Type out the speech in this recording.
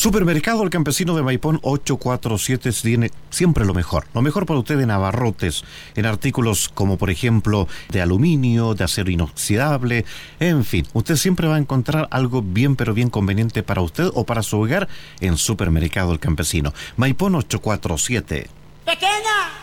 Supermercado El Campesino de Maipón 847 tiene siempre lo mejor. Lo mejor para usted en abarrotes, en artículos como por ejemplo de aluminio, de acero inoxidable, en fin. Usted siempre va a encontrar algo bien pero bien conveniente para usted o para su hogar en Supermercado El Campesino. Maipón 847. ¡Pequeña!